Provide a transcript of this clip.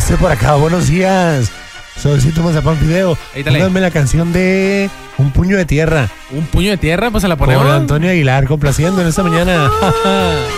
Dice por acá, buenos días. Solicito Mazapán Fideo. Pónganme la canción de Un Puño de Tierra. ¿Un puño de tierra? Pues se la ponemos. Por Antonio Aguilar, complaciendo en esta mañana.